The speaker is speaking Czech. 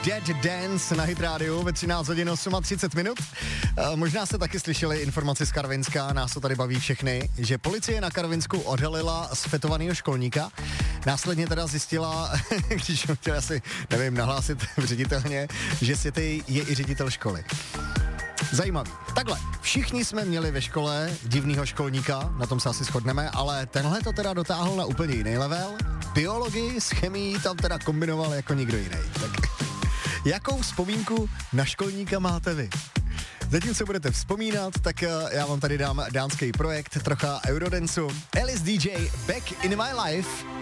Dead Dance na Hit Radio ve 13 hodin 38 minut. Možná jste taky slyšeli informaci z Karvinska, nás to tady baví všechny, že policie na Karvinsku odhalila sfetovaného školníka. Následně teda zjistila, když ho chtěl asi, nevím, nahlásit v ředitelně, že světej je i ředitel školy. Zajímavý. Takhle, všichni jsme měli ve škole divnýho školníka, na tom se asi shodneme, ale tenhle to teda dotáhl na úplně jiný level. Biologii s chemií tam teda kombinoval jako nikdo jiný. Tak jakou vzpomínku na školníka máte vy? Zatímco budete vzpomínat, tak já vám tady dám dánský projekt, trocha Eurodancu. Alice DJ, Back in My Life.